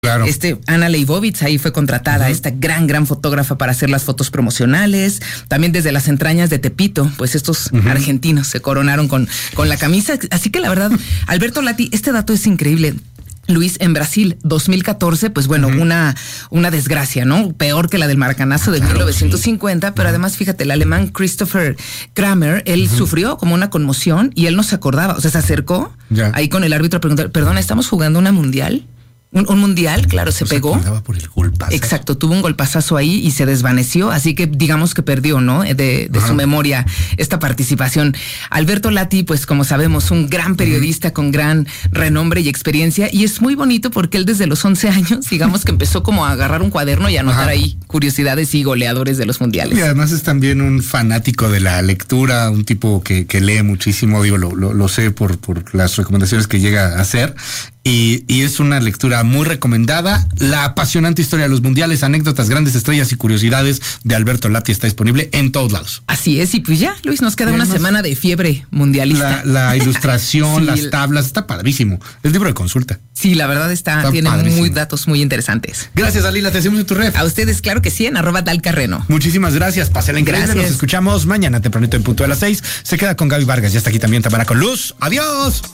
Claro. Ana Leibovitz ahí fue contratada, esta gran fotógrafa para hacer las fotos promocionales. También desde las entrañas de Tepito, pues estos argentinos se coronaron con la camisa. Así que la verdad, Alberto Lati, este dato es increíble. Luis, en Brasil, 2014, pues bueno, una desgracia, ¿no? Peor que la del Maracanazo de 1950, sí. Pero además, fíjate, el alemán Christopher Kramer, él sufrió como una conmoción y él no se acordaba, o sea, se acercó ahí con el árbitro a preguntar, perdona, ¿estamos jugando una mundial? Un mundial, claro, se pegó. Por el golpazo. Exacto, tuvo un golpazazo ahí y se desvaneció, así que digamos que perdió, ¿no? De su memoria esta participación. Alberto Lati, pues como sabemos, un gran periodista con gran renombre y experiencia, y es muy bonito porque él desde los 11 años, digamos que empezó como a agarrar un cuaderno y a anotar ahí curiosidades y goleadores de los mundiales. Y además es también un fanático de la lectura, un tipo que lee muchísimo, digo, lo sé por las recomendaciones que llega a hacer. Y es una lectura muy recomendada. La apasionante historia de los mundiales, anécdotas, grandes estrellas y curiosidades de Alberto Lati está disponible en todos lados. Así es, y pues ya, Luis, nos queda una semana de fiebre mundialista. La ilustración, sí, las tablas, está padrísimo. El libro de consulta. Sí, la verdad tiene datos muy interesantes. Gracias, Dalila, te hacemos en tu ref. A ustedes, claro que sí, en @dalcarreno. Muchísimas gracias, pásela increíble. Gracias. Nos escuchamos mañana tempranito en punto de las 6. Se queda con Gaby Vargas, ya está aquí también Tamara con Luz. Adiós.